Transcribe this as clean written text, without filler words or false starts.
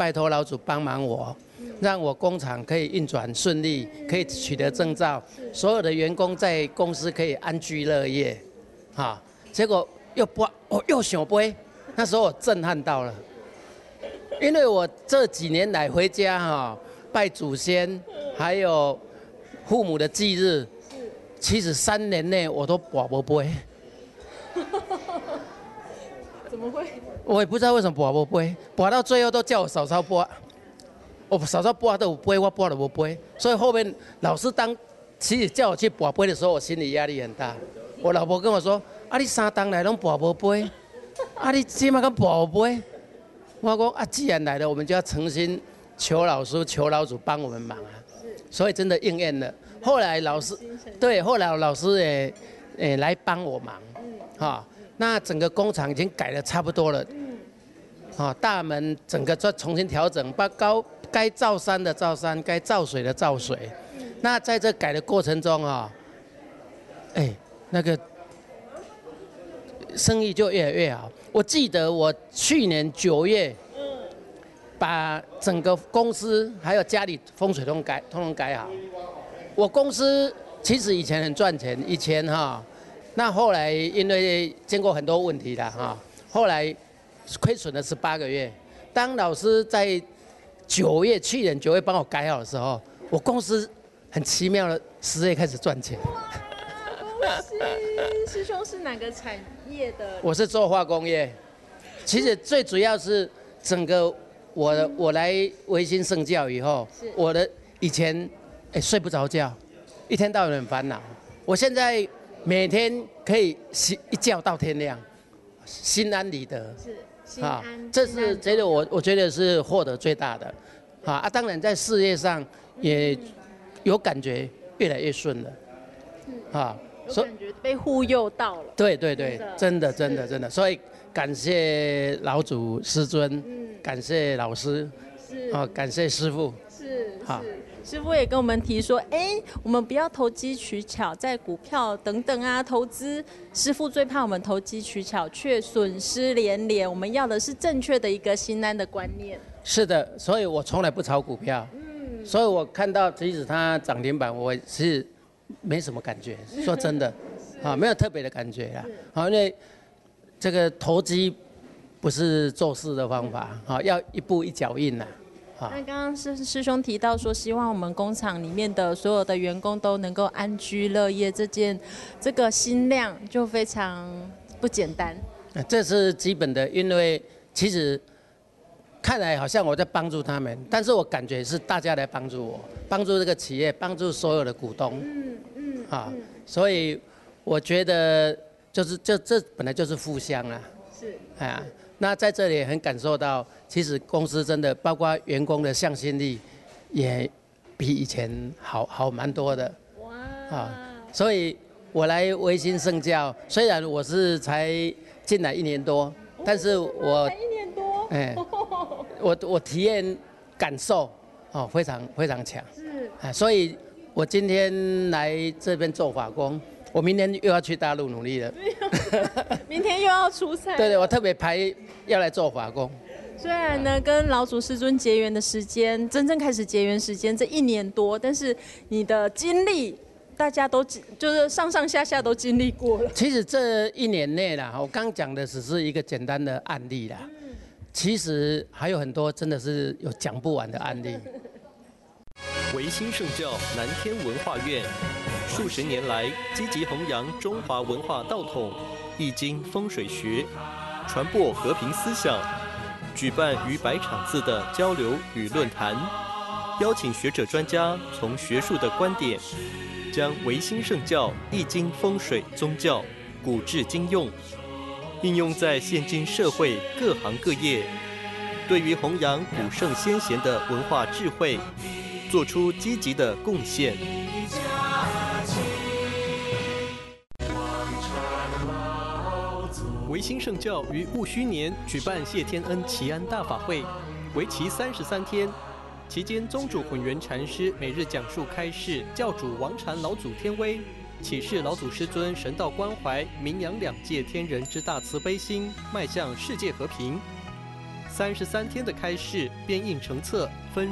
拜托老祖帮忙我，让我工厂可以运转顺利，可以取得证照，所有的员工在公司可以安居乐业，结果又想杯，那时候我震撼到了，因为我这几年来回家拜祖先，还有父母的忌日，其实3年内我都跋不杯。 怎么会？ 我也不知道为什么跋不杯，跋到最后都叫我嫂嫂跋，我嫂嫂跋都有杯，我跋都无杯，所以后面老师其实叫我去跋杯的时候，我心理压力很大。我老婆跟我说：“啊，你3档来拢跋无杯，啊，你起码敢跋杯？”我说：“啊，既然来了，我们就要诚心求老师、求老祖帮我们忙啊。”所以真的应验了。后来老师后来老师也来帮我忙，那整个工厂已经改得差不多了，大门整个再重新调整，把该造山的造山，该造水的造水。那在这改的过程中那个生意就越来越好。我记得我去年9月，把整个公司还有家里风水通通改好。我公司其实以前很赚钱，以前那后来因为经过很多问题了后来亏损了18个月。当老师在去年9月帮我改好的时候，我公司很奇妙的10月开始赚钱。 恭喜！师兄是哪个产业的？ 我是做化工业。其实最主要是整个我来维新圣教以后，我的以前睡不着觉，一天到晚很烦恼。我现在每天可以一觉到天亮，心安理得。 心安。 这是觉得我觉得是获得最大的。当然在事业上也有感觉越来越顺了。 有感觉被护佑到了。 对，真的，所以感谢老祖师尊，感谢老师，感谢师父。 师父也跟我们提说，我们不要投机取巧，在股票等等投资，师父最怕我们投机取巧，却损失连连。我们要的是正确的一个心安的观念。 是的，所以我从来不炒股票。所以我看到即使它涨停板，我是没什么感觉。说真的，没有特别的感觉啦。因为这个投机不是做事的方法，要一步一脚印呐。 那刚刚师兄提到说，希望我们工厂里面的所有的员工都能够安居乐业，这个心量就非常不简单。 这是基本的，因为其实看来好像我在帮助他们，但是我感觉是大家来帮助我，帮助这个企业，帮助所有的股东。所以我觉得这本来就是互相啊。那在这里也很感受到，其实公司真的包括员工的向心力，也比以前好蛮多的。所以我来维新圣教，虽然我是才进来1年多，但是我才1年多， 我体验感受非常非常强。所以我今天来这边做法工。我明天又要去大陆努力了， 明天又要出差。 对，我特别排要来做法工。 虽然呢，跟老祖师尊结缘的时间，真正开始结缘时间这1年多，但是你的经历，大家都就是上上下下都经历过了。 其实这1年内啦，我刚讲的只是一个简单的案例啦，其实还有很多真的是有讲不完的案例。 维新圣教南天文化院数十年来积极弘扬中华文化道统、易经风水学，传播和平思想，举办逾100场次的交流与论坛，邀请学者专家从学术的观点，将维新圣教易经风水宗教古至今用，应用在现今社会各行各业，对于弘扬古圣先贤的文化智慧，做出积极的贡献。维新圣教于戊戌年举办谢天恩祈安大法会，为期33天。期间，宗主混元禅师每日讲述开示教主王禅老祖天威，启示老祖师尊神道关怀，名扬2界天人之大慈悲心，迈向世界和平。 33天的开市便印成册，分